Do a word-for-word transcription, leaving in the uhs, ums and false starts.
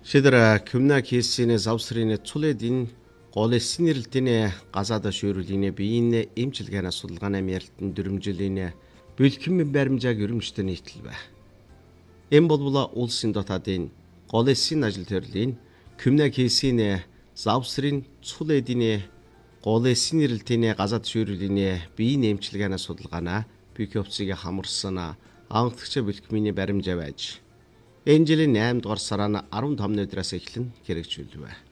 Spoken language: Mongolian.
Шидра кюмна кейсине завсрыне цулэдин голэссинэрлдинэ газада шүүрүлине биинэ эмчилгээнэ судалгааны ярилтан дүрмжилине бэлхэн баримжааг өрөмжтө нийтлвэ. Эм болбола улсын дотаадын голэссин ажил төрлийн кюмна кейсине завсрын цулэдинэ голэссинэрлдинэ газад шүүрүлине биинэ эмчилгээнэ судалгаана бикёпцыг хамарсан анхдагч бэлхминий баримжаа байж энэ жилийн наймдугаар сараа арван тавны өдрөөс эхлэн хэрэгжүүлвэ.